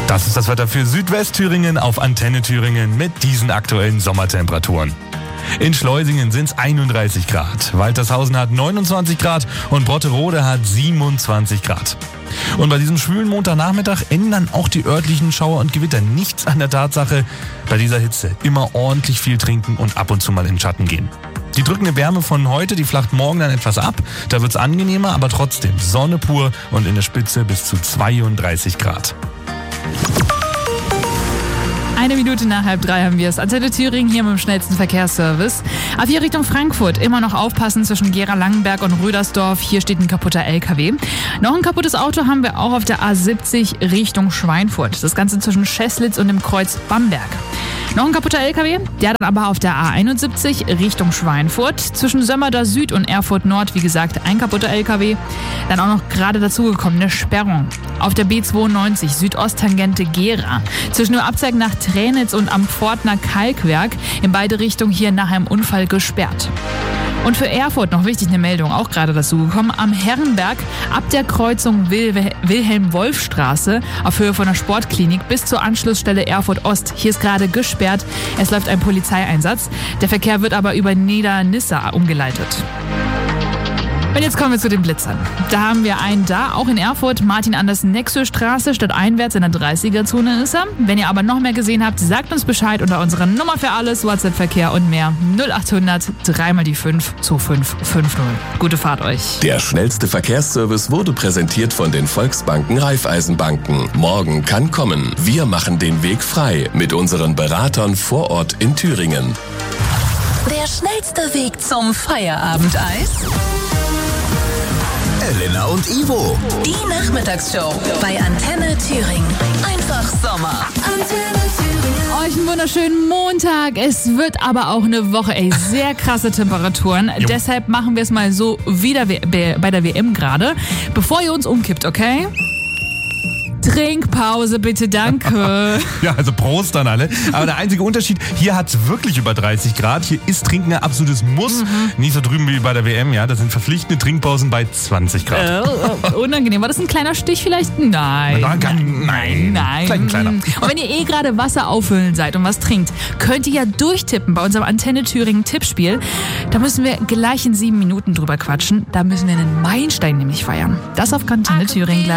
Das ist das Wetter für Südwestthüringen auf Antenne Thüringen mit diesen aktuellen Sommertemperaturen. In Schleusingen sind es 31 Grad, Waltershausen hat 29 Grad und Brotterode hat 27 Grad. Und bei diesem schwülen Montagnachmittag ändern auch die örtlichen Schauer und Gewitter nichts an der Tatsache, bei dieser Hitze immer ordentlich viel trinken und ab und zu mal in den Schatten gehen. Die drückende Wärme von heute, die flacht morgen dann etwas ab, da wird's angenehmer, aber trotzdem Sonne pur und in der Spitze bis zu 32 Grad. 1 Minute nach 2:30 haben wir es. Antenne Thüringen hier mit dem schnellsten Verkehrsservice. A4 Richtung Frankfurt. Immer noch aufpassen zwischen Gera-Langenberg und Rüdersdorf. Hier steht ein kaputter LKW. Noch ein kaputtes Auto haben wir auch auf der A70 Richtung Schweinfurt. Das Ganze zwischen Scheßlitz und dem Kreuz Bamberg. Noch ein kaputter LKW, der dann aber auf der A71 Richtung Schweinfurt. Zwischen Sömmerda Süd und Erfurt Nord, wie gesagt, ein kaputter LKW. Dann auch noch gerade dazugekommen eine Sperrung. Auf der B92 Südosttangente Gera. Zwischen dem Abzweig nach Tränitz und am Pfortner Kalkwerk. In beide Richtungen hier nach einem Unfall gesperrt. Und für Erfurt noch wichtig eine Meldung, auch gerade dazugekommen. Am Herrenberg ab der Kreuzung Wilhelm-Wolf-Straße auf Höhe von der Sportklinik bis zur Anschlussstelle Erfurt-Ost. Hier ist gerade gesperrt. Es läuft ein Polizeieinsatz. Der Verkehr wird aber über Niedernisse umgeleitet. Und jetzt kommen wir zu den Blitzern. Da haben wir einen da, auch in Erfurt, Martin-Andersen-Nexö-Straße, stadteinwärts in der 30er-Zone ist er. Wenn ihr aber noch mehr gesehen habt, sagt uns Bescheid unter unserer Nummer für alles, WhatsApp-Verkehr und mehr 0800 3x5 2550. Gute Fahrt euch. Der schnellste Verkehrsservice wurde präsentiert von den Volksbanken Raiffeisenbanken. Morgen kann kommen. Wir machen den Weg frei mit unseren Beratern vor Ort in Thüringen. Der schnellste Weg zum Feierabendeis? Elena und Ivo. Die Nachmittagsshow bei Antenne Thüringen. Einfach Sommer. Antenne Thüringen. Euch einen wunderschönen Montag. Es wird aber auch eine Woche, sehr krasse Temperaturen. Deshalb machen wir es mal so wie bei der WM gerade. Bevor ihr uns umkippt, okay? Trinkpause, bitte, danke. Ja, also Prost an alle. Aber der einzige Unterschied, hier hat es wirklich über 30 Grad. Hier ist Trinken ein absolutes Muss. Nicht so drüben wie bei der WM, ja. Da sind verpflichtende Trinkpausen bei 20 Grad. Unangenehm. War das ein kleiner Stich vielleicht? Nein. Nein. Kleiner. Und wenn ihr gerade Wasser auffüllen seid und was trinkt, könnt ihr ja durchtippen bei unserem Antenne Thüringen Tippspiel. Da müssen wir gleich in 7 Minuten drüber quatschen. Da müssen wir einen Meilenstein nämlich feiern. Das auf Antenne Thüringen gleich.